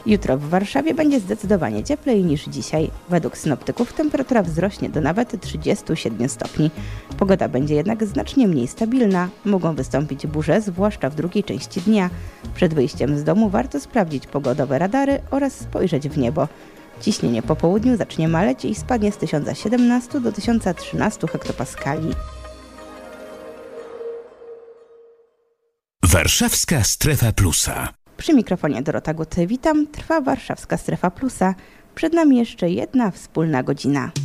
Jutro w Warszawie będzie zdecydowanie cieplej niż dzisiaj. Według synoptyków temperatura wzrośnie do nawet 37 stopni. Pogoda będzie jednak znacznie mniej stabilna. Mogą wystąpić burze, zwłaszcza w drugiej części dnia. Przed wyjściem z domu warto sprawdzić pogodowe radary oraz spojrzeć w niebo. Ciśnienie po południu zacznie maleć i spadnie z 1017 do 1013 hektopaskali. Warszawska Strefa Plusa. Przy mikrofonie Dorota Gut, witam. Trwa Warszawska Strefa Plusa. Przed nami jeszcze jedna wspólna godzina.